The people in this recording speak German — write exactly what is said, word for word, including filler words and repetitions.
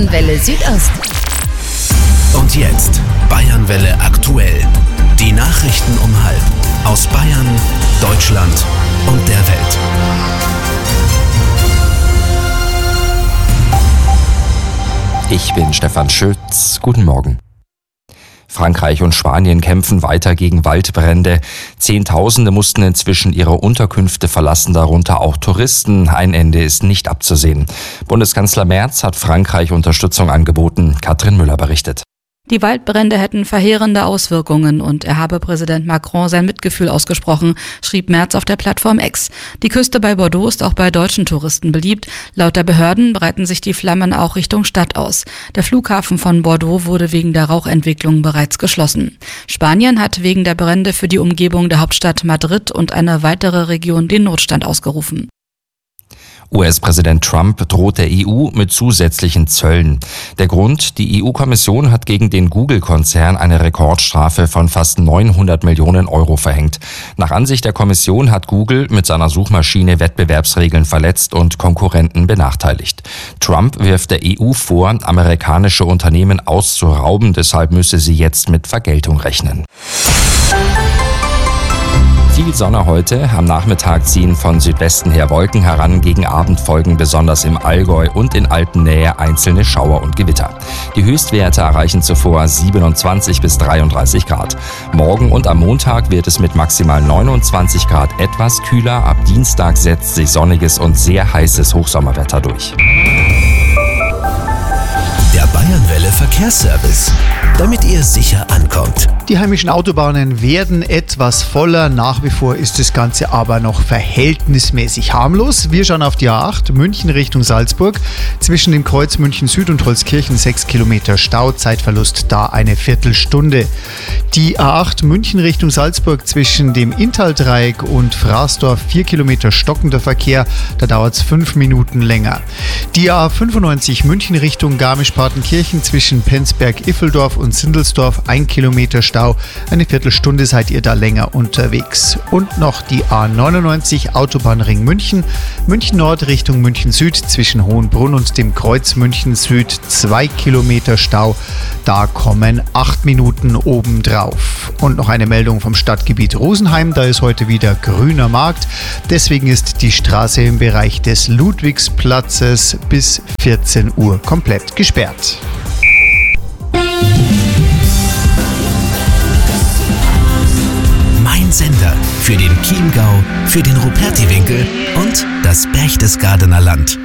Bayernwelle Südost. Und jetzt Bayernwelle aktuell. Die Nachrichten um halb aus Bayern, Deutschland und der Welt. Ich bin Stefan Schütz. Guten Morgen. Frankreich und Spanien kämpfen weiter gegen Waldbrände. Zehntausende mussten inzwischen ihre Unterkünfte verlassen, darunter auch Touristen. Ein Ende ist nicht abzusehen. Bundeskanzler Merz hat Frankreich Unterstützung angeboten. Katrin Müller berichtet. Die Waldbrände hätten verheerende Auswirkungen und er habe Präsident Macron sein Mitgefühl ausgesprochen, schrieb Merz auf der Plattform X. Die Küste bei Bordeaux ist auch bei deutschen Touristen beliebt. Laut der Behörden breiten sich die Flammen auch Richtung Stadt aus. Der Flughafen von Bordeaux wurde wegen der Rauchentwicklung bereits geschlossen. Spanien hat wegen der Brände für die Umgebung der Hauptstadt Madrid und eine weitere Region den Notstand ausgerufen. U S-Präsident Trump droht der E U mit zusätzlichen Zöllen. Der Grund: Die E U-Kommission hat gegen den Google-Konzern eine Rekordstrafe von fast neunhundert Millionen Euro verhängt. Nach Ansicht der Kommission hat Google mit seiner Suchmaschine Wettbewerbsregeln verletzt und Konkurrenten benachteiligt. Trump wirft der E U vor, amerikanische Unternehmen auszurauben, deshalb müsse sie jetzt mit Vergeltung rechnen. Viel Sonne heute. Am Nachmittag ziehen von Südwesten her Wolken heran. Gegen Abend folgen besonders im Allgäu und in Alpennähe einzelne Schauer und Gewitter. Die Höchstwerte erreichen zuvor siebenundzwanzig bis dreiunddreißig Grad. Morgen und am Montag wird es mit maximal neunundzwanzig Grad etwas kühler. Ab Dienstag setzt sich sonniges und sehr heißes Hochsommerwetter durch. Der Bayernwelle Verkehrsservice, damit ihr sicher ankommt. Die heimischen Autobahnen werden etwas voller. Nach wie vor ist das Ganze aber noch verhältnismäßig harmlos. Wir schauen auf die A acht, München Richtung Salzburg. Zwischen dem Kreuz München Süd und Holzkirchen sechs Kilometer Stau, Zeitverlust da eine Viertelstunde. Die A acht München Richtung Salzburg zwischen dem Inntal-Dreieck und Fraßdorf vier Kilometer stockender Verkehr, da dauert es fünf Minuten länger. Die A fünfundneunzig München Richtung Garmisch-Partenkirchen zwischen Penzberg-Iffeldorf und Sindelsdorf ein Kilometer Stau. Eine Viertelstunde seid ihr da länger unterwegs. Und noch die A neunundneunzig Autobahnring München, München Nord Richtung München Süd zwischen Hohenbrunn und dem Kreuz München Süd zwei Kilometer Stau. Da kommen acht Minuten obendrauf. Und noch eine Meldung vom Stadtgebiet Rosenheim, da ist heute wieder grüner Markt. Deswegen ist die Straße im Bereich des Ludwigsplatzes bis vierzehn Uhr komplett gesperrt. Mein Sender für den Chiemgau, für den Rupertiwinkel und das Berchtesgadener Land.